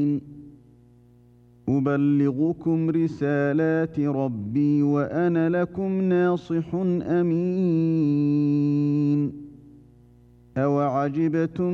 أبلغكم رسالات ربي وأنا لكم ناصح أمين. أوعجبتم